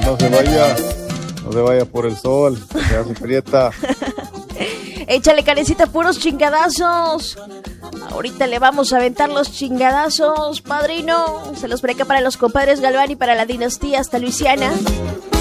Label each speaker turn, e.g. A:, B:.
A: no se vaya por el sol, se hace prieta.
B: Échale, Karencita, puros chingadazos. Ahorita le vamos a aventar los chingadazos, padrino. Se los preca para los compadres Galván y para la dinastía hasta Luisiana.